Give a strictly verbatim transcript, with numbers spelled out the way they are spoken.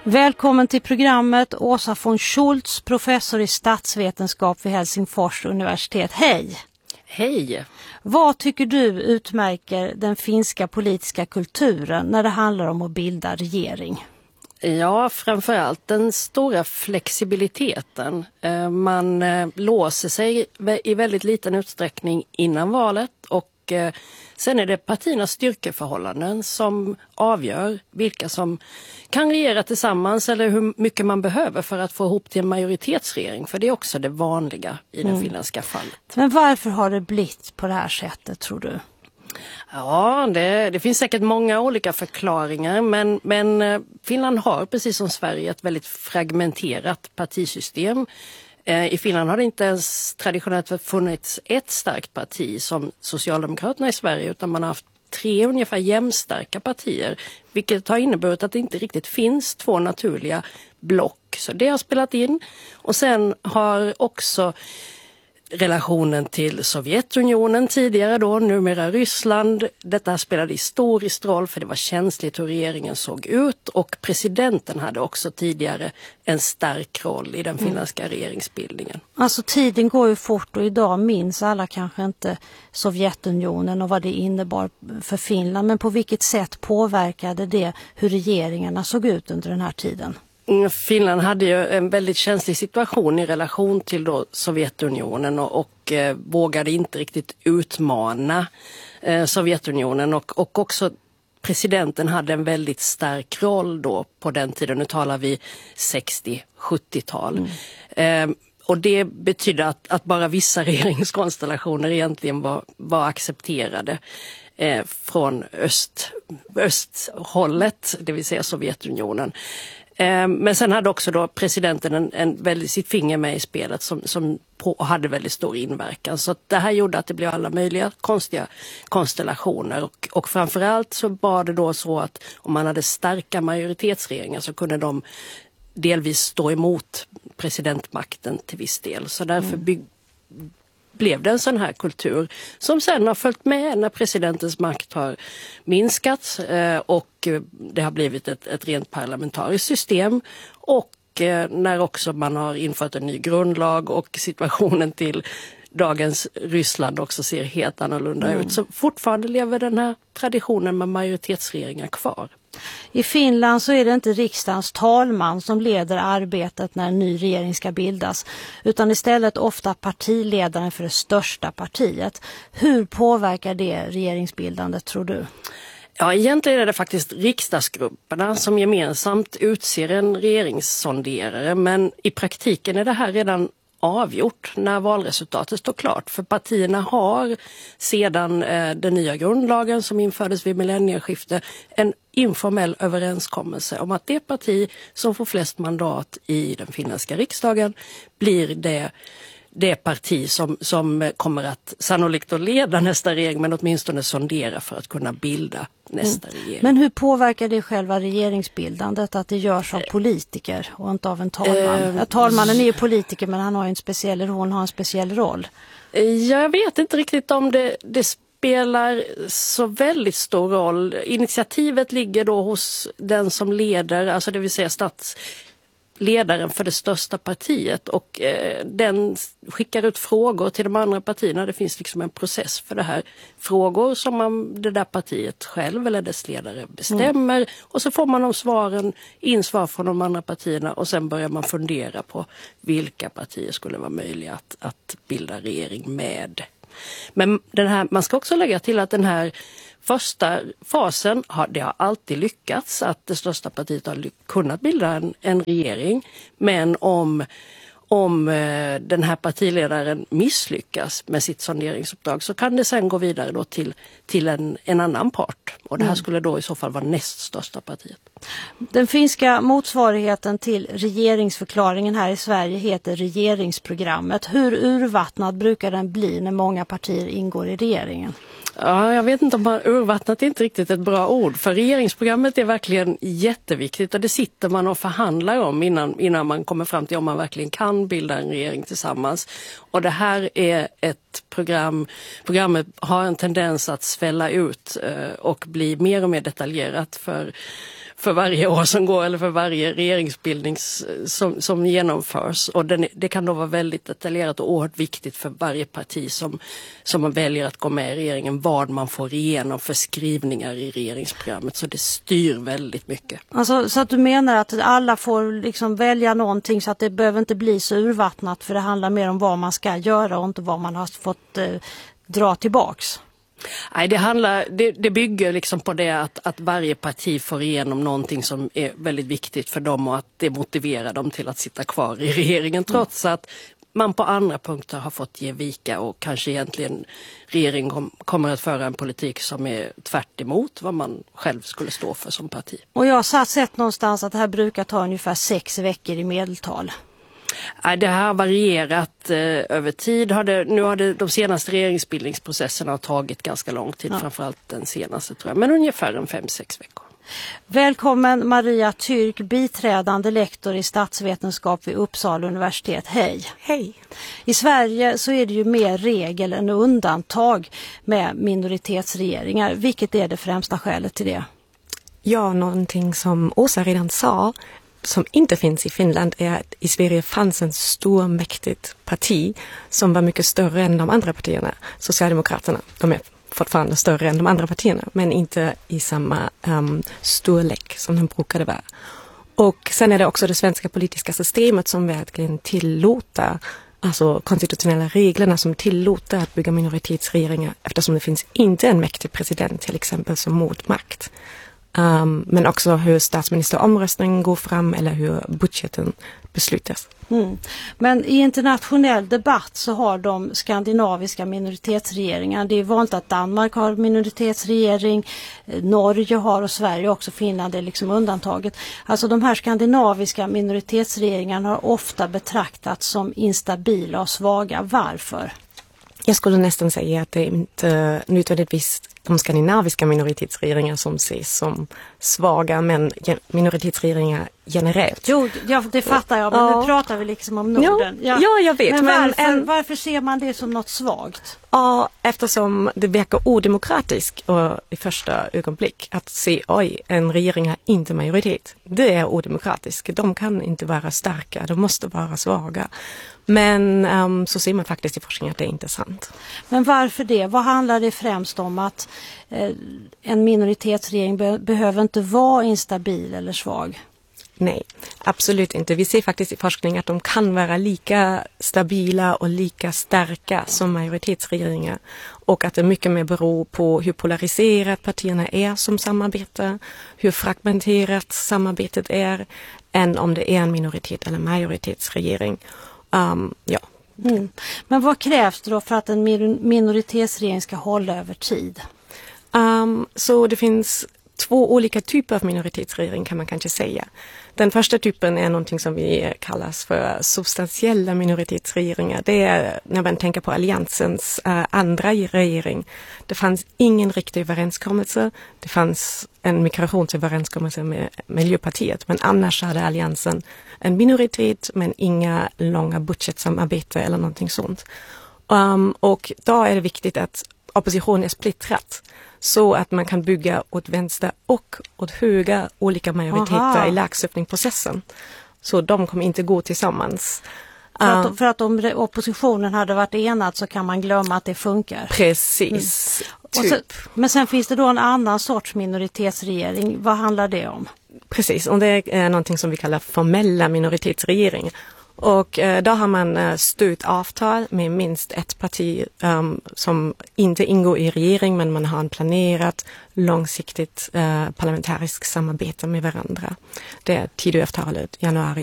Välkommen till programmet Åsa von Schultz, professor i statsvetenskap vid Helsingfors universitet. Hej! Hej! Vad tycker du utmärker den finska politiska kulturen när det handlar om att bilda regering? Ja, framförallt den stora flexibiliteten. Man låser sig i väldigt liten utsträckning innan valet och sen är det partiernas styrkeförhållanden som avgör vilka som kan regera tillsammans eller hur mycket man behöver för att få ihop till en majoritetsregering. För det är också det vanliga i det mm. finländska fallet. Men varför har det blivit på det här sättet, tror du? Ja, det, det finns säkert många olika förklaringar, men, men Finland har precis som Sverige ett väldigt fragmenterat partisystem. I Finland har det inte ens traditionellt funnits ett starkt parti som Socialdemokraterna i Sverige, utan man har haft tre ungefär jämnstarka partier, vilket har inneburit att det inte riktigt finns två naturliga block. Så det har spelat in. Och sen har också relationen till Sovjetunionen tidigare då, numera Ryssland. Detta spelade historiskt roll för det var känsligt hur regeringen såg ut, och presidenten hade också tidigare en stark roll i den finländska mm. regeringsbildningen. Alltså tiden går ju fort och idag minns alla kanske inte Sovjetunionen och vad det innebar för Finland, men på vilket sätt påverkade det hur regeringarna såg ut under den här tiden? Finland hade ju en väldigt känslig situation i relation till då Sovjetunionen och, och eh, vågade inte riktigt utmana eh, Sovjetunionen och, och också presidenten hade en väldigt stark roll då på den tiden. Nu talar vi sextio-sjuttiotal. Mm. Eh, och det betyder att, att bara vissa regeringskonstellationer egentligen var, var accepterade eh, från öst, östhållet, det vill säga Sovjetunionen. Men sen hade också då presidenten en, en väldigt, sitt finger med i spelet som, som på, hade väldigt stor inverkan. Så det här gjorde att det blev alla möjliga konstiga konstellationer. Och, och framförallt så var det då så att om man hade starka majoritetsregeringar så kunde de delvis stå emot presidentmakten till viss del. Så därför bygg, blev det en sån här kultur som sen har följt med när presidentens makt har minskat eh, och det har blivit ett, ett rent parlamentariskt system, och eh, när också man har infört en ny grundlag och situationen till dagens Ryssland också ser helt annorlunda mm. ut. Så fortfarande lever den här traditionen med majoritetsregeringar kvar. I Finland så är det inte riksdagens talman som leder arbetet när en ny regering ska bildas, utan istället ofta partiledaren för det största partiet. Hur påverkar det regeringsbildandet, tror du? Ja, egentligen är det faktiskt riksdagsgrupperna som gemensamt utser en regeringssonderare, men i praktiken är det här redan avgjort när valresultatet står klart. För partierna har sedan eh, den nya grundlagen som infördes vid millennieskiftet en informell överenskommelse om att det parti som får flest mandat i den finländska riksdagen blir det, det parti som, som kommer att sannolikt att leda nästa regering, men åtminstone sondera för att kunna bilda nästa mm. regering. Men hur påverkar det själva regeringsbildandet att det görs av politiker och inte av en talman? Eh, Talmannen är ju politiker, men han har en speciell, hon har en speciell roll. Jag vet inte riktigt om det, det spelar så väldigt stor roll. Initiativet ligger då hos den som leder, alltså det vill säga statsledaren för det största partiet, och eh, den skickar ut frågor till de andra partierna. Det finns liksom en process för det här. Frågor som man, det där partiet själv eller dess ledare bestämmer mm. och så får man de svaren, in svar från de andra partierna, och sen börjar man fundera på vilka partier skulle vara möjliga att, att bilda regering med. Men den här, man ska också lägga till att den här första fasen, har, det har alltid lyckats att det största partiet har kunnat bilda en, en regering. Men om, om eh, den här partiledaren misslyckas med sitt sonderingsuppdrag så kan det sen gå vidare då till, till en, en annan part. Och det här skulle då i så fall vara näst största partiet. Den finska motsvarigheten till regeringsförklaringen här i Sverige heter regeringsprogrammet. Hur urvattnad brukar den bli när många partier ingår i regeringen? Ja, jag vet inte om urvattnat är inte riktigt ett bra ord, för regeringsprogrammet är verkligen jätteviktigt och det sitter man och förhandlar om innan, innan man kommer fram till om man verkligen kan bilda en regering tillsammans. Och det här är ett program, programmet har en tendens att svälla ut eh, och bli mer och mer detaljerat för för varje år som går eller för varje regeringsbildning som, som genomförs. Och den, det kan då vara väldigt detaljerat och oerhört viktigt för varje parti som, som man väljer att gå med i regeringen vad man får igenom för skrivningar i regeringsprogrammet. Så det styr väldigt mycket. Alltså, så att du menar att alla får liksom välja någonting så att det behöver inte bli så urvattnat, för det handlar mer om vad man ska göra och inte vad man har fått eh, dra tillbaks? Nej, det, handlar, det, det bygger liksom på det att, att varje parti får igenom någonting som är väldigt viktigt för dem och att det motiverar dem till att sitta kvar i regeringen trots att man på andra punkter har fått ge vika och kanske egentligen regeringen kom, kommer att föra en politik som är tvärt emot vad man själv skulle stå för som parti. Och jag har sett någonstans att det här brukar ta ungefär sex veckor i medeltal. Nej, det här har varierat eh, över tid. Har det, nu har det, de senaste regeringsbildningsprocesserna tagit ganska lång tid, ja. Framförallt den senaste tror jag, men ungefär en fem, sex veckor. Välkommen Maria Türk, biträdande lektor i statsvetenskap vid Uppsala universitet. Hej! Hej! I Sverige så är det ju mer regel än undantag med minoritetsregeringar. Vilket är det främsta skälet till det? Ja, någonting som Åsa redan sa som inte finns i Finland är att i Sverige fanns en stor mäktigt parti som var mycket större än de andra partierna. Socialdemokraterna, de är fortfarande större än de andra partierna men inte i samma um, storlek som de brukade vara. Och sen är det också det svenska politiska systemet som verkligen tillåter, alltså konstitutionella reglerna som tillåter att bygga minoritetsregeringar eftersom det finns inte en mäktig president till exempel som motmakt. Um, men också hur statsministeromröstningen går fram eller hur budgeten beslutas. Mm. Men i internationell debatt så har de skandinaviska minoritetsregeringar. Det är vanligt att Danmark har minoritetsregering, Norge har och Sverige också, Finland är liksom undantaget. Alltså de här skandinaviska minoritetsregeringarna har ofta betraktats som instabila och svaga. Varför? Jag skulle nästan säga att det är inte nödvändigtvis de skandinaviska minoritetsregeringar som ses som svaga, men minoritetsregeringar generellt. Jo, ja, det fattar jag, men ja. Nu pratar vi liksom om Norden. Ja, ja jag vet. Men, men varför, en, varför ser man det som något svagt? Ja, eftersom det verkar odemokratiskt och i första ögonblick att se, oj, en regering har inte majoritet. Det är odemokratiskt. De kan inte vara starka, de måste vara svaga. Men um, så ser man faktiskt i forskningen att det är inte sant. Men varför det? Vad handlar det främst om att eh, en minoritetsregering be- behöver inte vara instabil eller svag? Nej, absolut inte. Vi ser faktiskt i forskning att de kan vara lika stabila och lika starka som majoritetsregeringar. Och att det mycket mer beror på hur polariserat partierna är som samarbetar, hur fragmenterat samarbetet är, än om det är en minoritet eller majoritetsregering. Um, ja. Mm. Men vad krävs det då för att en minoritetsregering ska hålla över tid? Um, så det finns två olika typer av minoritetsregering kan man kanske säga. Den första typen är någonting som vi kallas för substantiella minoritetsregeringar. Det är när man tänker på alliansens uh, andra regering. Det fanns ingen riktig överenskommelse. Det fanns en migrationsöverenskommelse med Miljöpartiet. Men annars hade alliansen en minoritet men inga långa budgetsamarbete eller någonting sånt. Um, och då är det viktigt att oppositionen är splittrat. Så att man kan bygga åt vänster och åt höger olika majoriteter Aha. i lagstiftningsprocessen. Så de kommer inte gå tillsammans. För att, för att om oppositionen hade varit enad så kan man glömma att det funkar. Precis. Mm. Typ. Så, men sen finns det då en annan sorts minoritetsregering. Vad handlar det om? Precis, och det är någonting som vi kallar formella minoritetsregeringar. Och eh, då har man eh, stött avtal med minst ett parti um, som inte ingår i regering, men man har en planerat långsiktigt eh, parlamentariskt samarbete med varandra. Det är Tidöavtalet, januari